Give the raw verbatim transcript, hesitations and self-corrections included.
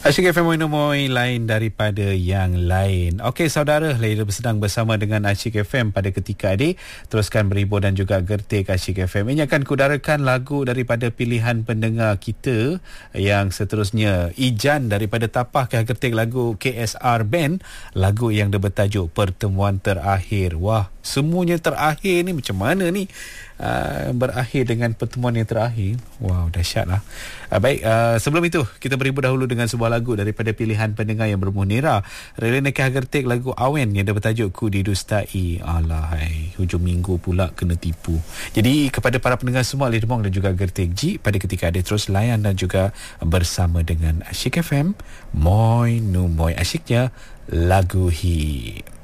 Asyik F M Moy lain daripada yang lain. Okey saudara, lagi sedang bersama dengan Asyik F M pada ketika adik. Teruskan berhibur dan juga gertik Asyik F M. Ini akan kudarakan lagu daripada pilihan pendengar kita yang seterusnya. Ijan daripada Tapah ke gertik lagu K S R Band, lagu yang dia bertajuk Pertemuan Terakhir. Wah, semuanya terakhir ni macam mana ni? Uh, berakhir dengan pertemuan yang terakhir. Wow, dahsyat lah. uh, Baik, uh, sebelum itu kita berhibur dahulu dengan sebuah lagu daripada pilihan pendengar yang bermunira. Rela Nekah Gertik lagu Awen yang dia bertajuk Ku Didustai. Alahai, hujung minggu pula kena tipu. Jadi kepada para pendengar semua Alih Demong dan juga Gertik Ji, pada ketika ada terus layan dan juga bersama dengan Asyik F M. Moy nu moy asyiknya lagu hi.